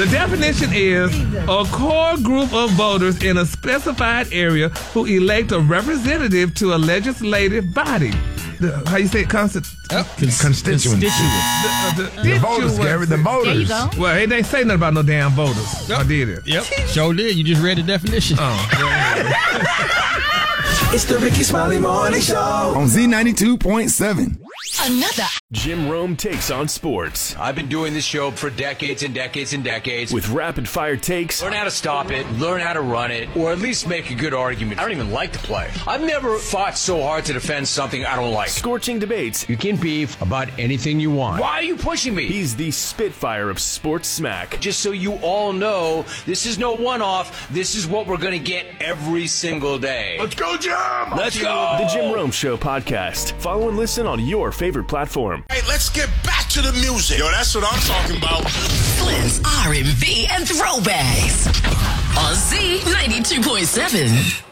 The definition is a core group of voters in a specified area who elect a representative to a legislative body. How you say it? Constituents. The voters, Gary. The voters. There you go. Well, it ain't say nothing about no damn voters. Yep. I did it. Yep. Sure did. You just read the definition. It's the Ricky Smiley Morning Show On Z92.7. Another. Jim Rome takes on sports I've been doing this show for decades and decades and decades. with rapid-fire takes, Learn how to stop it, learn how to run it, or at least make a good argument. I don't even like to play. I've never fought so hard to defend something I don't like. scorching debates. You can beef about anything you want. Why are you pushing me? He's the Spitfire of sports smack. Just so you all know, this is no one-off. This is what we're going to get every single day. Let's go, Jim! Let's go! The Jim Rome Show podcast. Follow and listen on your favorite platform. Hey, let's get back to the music. Yo, that's what I'm talking about. Flynn's R&B and throwbacks on Z92.7.